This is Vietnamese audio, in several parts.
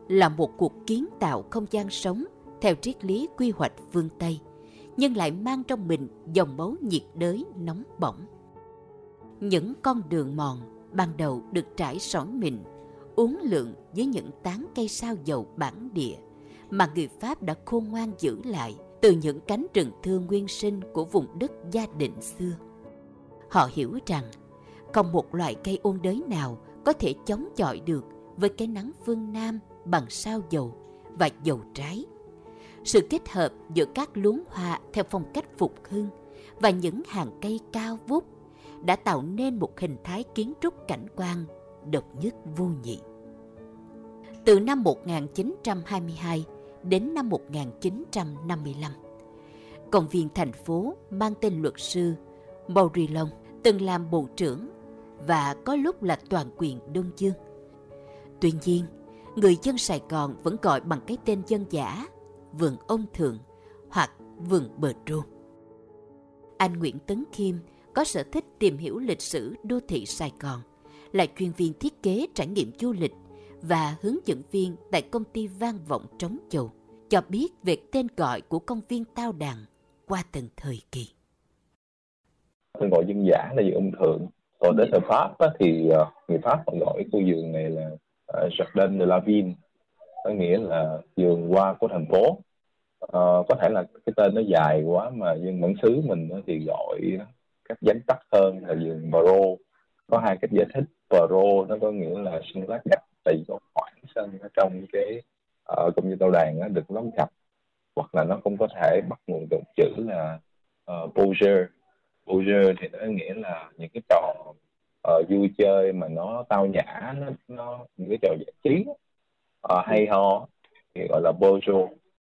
là một cuộc kiến tạo không gian sống theo triết lý quy hoạch phương Tây, nhưng lại mang trong mình dòng máu nhiệt đới nóng bỏng. Những con đường mòn ban đầu được trải sỏi mịn, uốn lượn với những tán cây sao dầu bản địa mà người Pháp đã khôn ngoan giữ lại từ những cánh rừng thưa nguyên sinh của vùng đất Gia Định xưa. Họ hiểu rằng không một loại cây ôn đới nào có thể chống chọi được với cái nắng phương Nam bằng sao dầu và dầu trái. Sự kết hợp giữa các luống hoa theo phong cách phục hưng và những hàng cây cao vút đã tạo nên một hình thái kiến trúc cảnh quan độc nhất vô nhị. Từ năm 1922 đến năm 1955, công viên thành phố mang tên luật sư Morillon từng làm bộ trưởng và có lúc là toàn quyền Đông Dương. Tuy nhiên, người dân Sài Gòn vẫn gọi bằng cái tên dân dã vườn Ông Thượng hoặc vườn Bờ Trô. Anh Nguyễn Tấn Khiêm có sở thích tìm hiểu lịch sử đô thị Sài Gòn, là chuyên viên thiết kế trải nghiệm du lịch và hướng dẫn viên tại công ty Vang Vọng Trống Chầu, cho biết về tên gọi của công viên Tao Đàn qua từng thời kỳ. Tên gọi dân dã là vườn Ông Thượng. Còn đến thời Pháp á, thì người Pháp họ gọi khu vườn này là Jardin de la Ville, có nghĩa là vườn hoa của thành phố. Có thể là cái tên nó dài quá mà dân bản xứ mình thì gọi cách vắn tắt hơn là vườn Barreau. Có hai cách giải thích. Barreau nó có nghĩa là sân lát gạch, tại vì có khoảng sân ở trong cái công viên Tao Đàn được lót gạch, hoặc là nó cũng có thể bắt nguồn từ chữ là Beaujeu. Beaujeu thì nó nghĩa là những cái trò vui chơi mà nó tao nhã, nó những cái trò giải trí hay ho thì gọi là Beaujeu.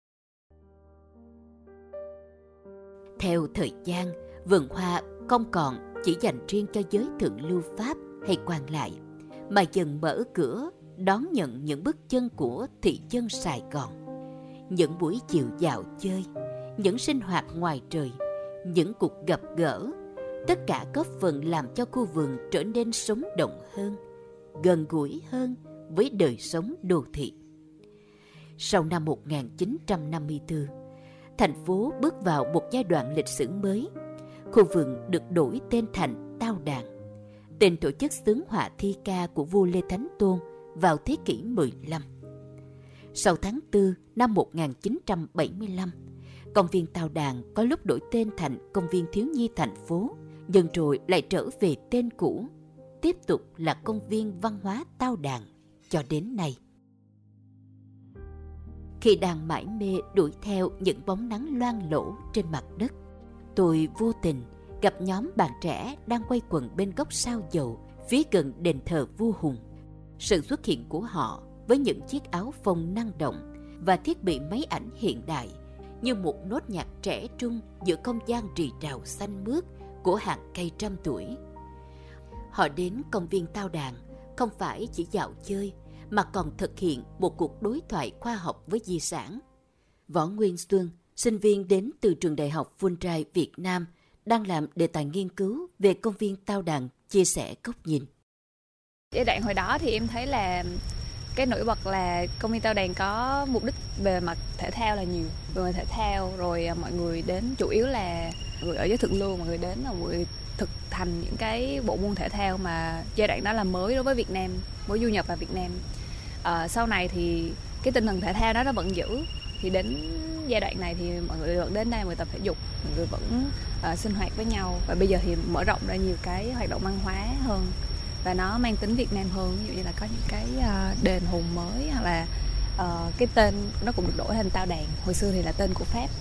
Theo thời gian, vườn hoa không còn chỉ dành riêng cho giới thượng lưu Pháp hay quan lại, mà dần mở cửa đón nhận những bước chân của thị dân Sài Gòn. Những buổi chiều dạo chơi, những sinh hoạt ngoài trời, những cuộc gặp gỡ, tất cả góp phần làm cho khu vườn trở nên sống động hơn, gần gũi hơn với đời sống đô thị. Sau năm 1954, thành phố bước vào một giai đoạn lịch sử mới. Khu vườn được đổi tên thành Tao Đàn, tên tổ chức xướng họa thi ca của vua Lê Thánh Tôn vào thế kỷ 15. Sau tháng 4 năm 1975, công viên Tao Đàn có lúc đổi tên thành Công viên Thiếu nhi thành phố, nhưng rồi lại trở về tên cũ, tiếp tục là Công viên Văn hóa Tao Đàn cho đến nay. Khi đang mải mê đuổi theo những bóng nắng loang lổ trên mặt đất, tôi vô tình gặp nhóm bạn trẻ đang quay quần bên gốc sao dầu phía gần đền thờ vua Hùng. Sự xuất hiện của họ với những chiếc áo phông năng động và thiết bị máy ảnh hiện đại như một nốt nhạc trẻ trung giữa không gian rì rào xanh mướt của hàng cây trăm tuổi. Họ đến công viên Tao Đàn không phải chỉ dạo chơi mà còn thực hiện một cuộc đối thoại khoa học với di sản. Võ Nguyên Xuân, sinh viên đến từ trường đại học Fulbright Việt Nam, đang làm đề tài nghiên cứu về công viên Tao Đàn, chia sẻ góc nhìn. Giai đoạn hồi đó thì em thấy là cái nổi bật là công viên Tao Đàn có mục đích về mặt thể thao là nhiều, về mặt thể thao, rồi mọi người đến chủ yếu là người ở giới thượng lưu, mọi người đến là mọi người thực hành những cái bộ môn thể thao mà giai đoạn đó là mới đối với Việt Nam, mới du nhập vào Việt Nam. Sau này thì cái tinh thần thể thao đó nó vẫn giữ, thì đến giai đoạn này thì mọi người vẫn đến đây, mọi người tập thể dục, mọi người vẫn sinh hoạt với nhau, và bây giờ thì mở rộng ra nhiều cái hoạt động văn hóa hơn và nó mang tính Việt Nam hơn. Ví dụ như là có những cái đền Hùng mới, hoặc là cái tên nó cũng được đổi thành Tao Đàn, hồi xưa thì là tên của Pháp.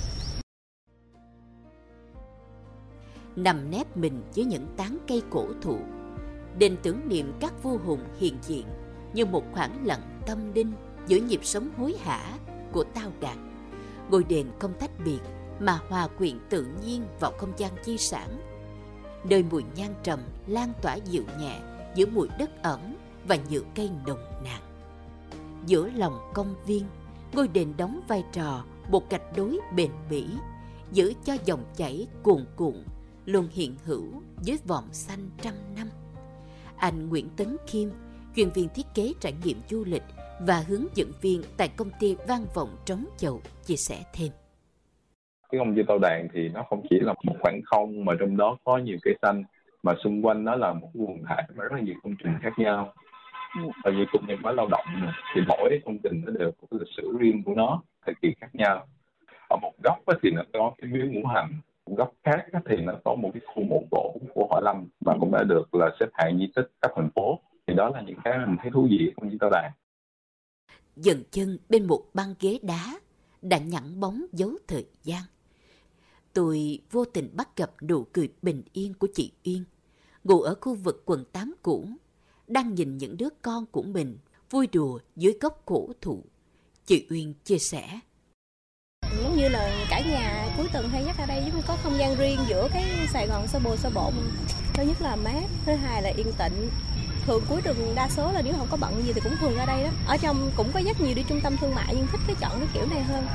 Nằm nép mình dưới những tán cây cổ thụ, đền tưởng niệm các vua hùng hiện diện như một khoảng lặng tâm linh giữa nhịp sống hối hả của Tao Đàn. Ngôi đền không tách biệt mà hòa quyện tự nhiên vào không gian di sản, nơi mùi nhang trầm lan tỏa dịu nhẹ giữa mùi đất ẩm và nhựa cây nồng nàn. Giữa lòng công viên, ngôi đền đóng vai trò một gạch đối bền bỉ, giữ cho dòng chảy cuồn cuộn luôn hiện hữu dưới vòm xanh trăm năm. Anh Nguyễn Tấn Khiêm, chuyên viên thiết kế trải nghiệm du lịch Và hướng dẫn viên tại công ty Vang Vọng Trống Chậu chia sẻ thêm. Cái công viên Tao Đàn thì nó không chỉ là một khoảng không mà trong đó có nhiều cây xanh, mà xung quanh nó là một quần thể mà rất là nhiều công trình khác nhau. Và như công nhân mới lao động thì mỗi công trình nó đều có cái lịch sử riêng của nó, thời kỳ khác nhau. Ở một góc thì nó có cái miếu ngũ hành, một góc khác thì nó có một cái khu mộ cổ của Họ Lâm và cũng đã được là xếp hạng di tích cấp thành phố. Thì đó là những cái mình thấy thú vị của công viên Tao Đàn. Dừng chân bên một băng ghế đá đã nhẵn bóng dấu thời gian. Tôi vô tình bắt gặp nụ cười bình yên của chị Uyên, ngụ ở khu vực quận 8 cũ, đang nhìn những đứa con của mình vui đùa dưới gốc cổ thụ. Chị Uyên chia sẻ. Giống như là cả nhà cuối tuần hay nhắc ra đây, giống có không gian riêng giữa cái Sài Gòn xô bồn. Thứ nhất là mát, thứ hai là yên tĩnh. Thường cuối tuần đa số là nếu không có bận gì thì cũng thường ra đây đó. Ở trong cũng có rất nhiều đi trung tâm thương mại nhưng thích chọn cái kiểu này hơn.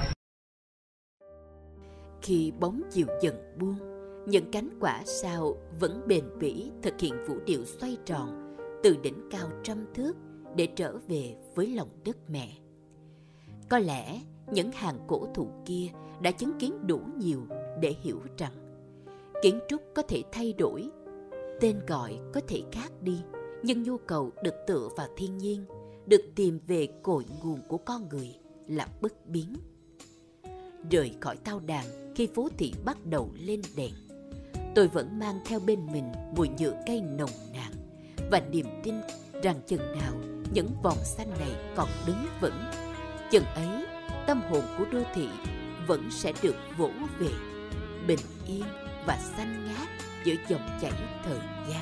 Khi bóng chiều dần buông, những cánh quả sao vẫn bền bỉ thực hiện vũ điệu xoay tròn từ đỉnh cao trăm thước để trở về với lòng đất mẹ. Có lẽ những hàng cổ thụ kia đã chứng kiến đủ nhiều để hiểu rằng kiến trúc có thể thay đổi, tên gọi có thể khác đi, nhưng nhu cầu được tựa vào thiên nhiên, được tìm về cội nguồn của con người là bất biến. Rời khỏi Tao Đàn khi phố thị bắt đầu lên đèn, tôi vẫn mang theo bên mình mùi nhựa cây nồng nàn và niềm tin rằng chừng nào những vòng xanh này còn đứng vững, chừng ấy tâm hồn của đô thị vẫn sẽ được vỗ về bình yên và xanh ngát giữa dòng chảy thời gian.